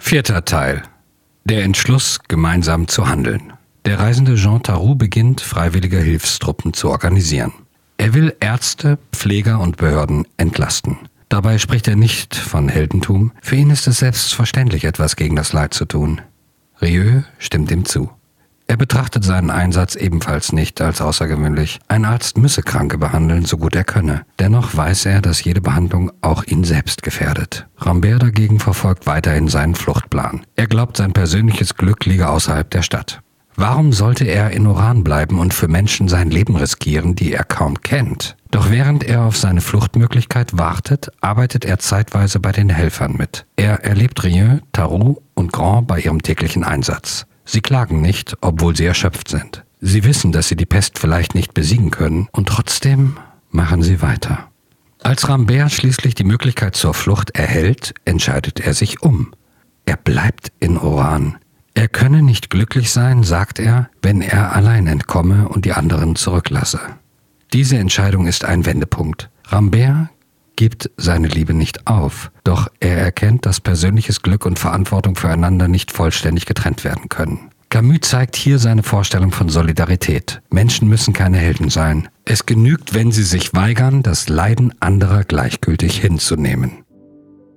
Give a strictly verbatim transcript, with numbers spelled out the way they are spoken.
Vierter Teil. Der Entschluss, gemeinsam zu handeln. Der reisende Jean Taroux beginnt, freiwillige Hilfstruppen zu organisieren. Er will Ärzte, Pfleger und Behörden entlasten. Dabei spricht er nicht von Heldentum. Für ihn ist es selbstverständlich, etwas gegen das Leid zu tun. Rieu stimmt ihm zu. Er betrachtet seinen Einsatz ebenfalls nicht als außergewöhnlich. Ein Arzt müsse Kranke behandeln, so gut er könne. Dennoch weiß er, dass jede Behandlung auch ihn selbst gefährdet. Rambert dagegen verfolgt weiterhin seinen Fluchtplan. Er glaubt, sein persönliches Glück liege außerhalb der Stadt. Warum sollte er in Oran bleiben und für Menschen sein Leben riskieren, die er kaum kennt? Doch während er auf seine Fluchtmöglichkeit wartet, arbeitet er zeitweise bei den Helfern mit. Er erlebt Rieu, Taroux und Grand bei ihrem täglichen Einsatz. Sie klagen nicht, obwohl sie erschöpft sind. Sie wissen, dass sie die Pest vielleicht nicht besiegen können, und trotzdem machen sie weiter. Als Rambert schließlich die Möglichkeit zur Flucht erhält, entscheidet er sich um. Er bleibt in Oran. Er könne nicht glücklich sein, sagt er, wenn er allein entkomme und die anderen zurücklasse. Diese Entscheidung ist ein Wendepunkt. Rambert gibt seine Liebe nicht auf, doch er erkennt, dass persönliches Glück und Verantwortung füreinander nicht vollständig getrennt werden können. Camus zeigt hier seine Vorstellung von Solidarität. Menschen müssen keine Helden sein. Es genügt, wenn sie sich weigern, das Leiden anderer gleichgültig hinzunehmen.